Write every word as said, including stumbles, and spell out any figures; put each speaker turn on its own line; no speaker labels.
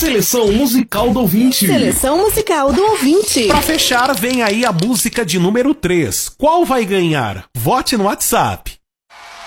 Seleção musical do ouvinte.
Seleção musical do ouvinte.
Pra fechar, vem aí a música de número três. Qual vai ganhar? Vote no WhatsApp.